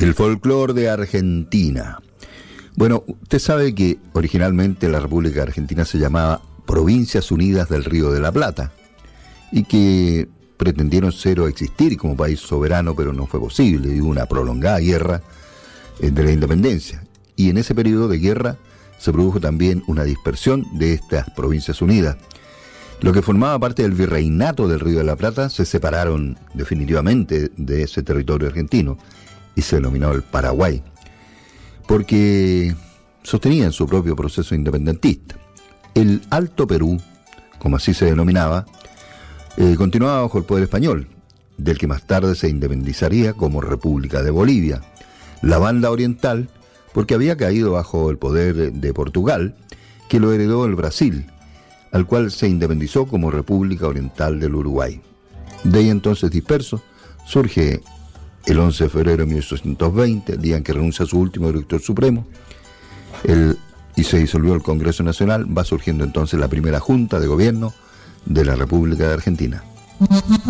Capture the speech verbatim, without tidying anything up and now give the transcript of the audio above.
El folclore de Argentina. Bueno, usted sabe que originalmente la República Argentina se llamaba Provincias Unidas del Río de la Plata y que pretendieron ser o existir como país soberano, pero no fue posible. Hubo una prolongada guerra de la independencia y en ese periodo de guerra se produjo también una dispersión de estas Provincias Unidas. Lo que formaba parte del virreinato del Río de la Plata se separaron definitivamente de ese territorio argentino y se denominó el Paraguay, porque sostenían su propio proceso independentista. El Alto Perú, como así se denominaba, eh, continuaba bajo el poder español, del que más tarde se independizaría como República de Bolivia. La Banda Oriental, porque había caído bajo el poder de Portugal, que lo heredó el Brasil, al cual se independizó como República Oriental del Uruguay. De ahí entonces disperso, surge el once de febrero de mil ochocientos veinte, día en que renuncia a su último director supremo, el, y se disolvió el Congreso Nacional. Va surgiendo entonces la primera Junta de Gobierno de la República de Argentina.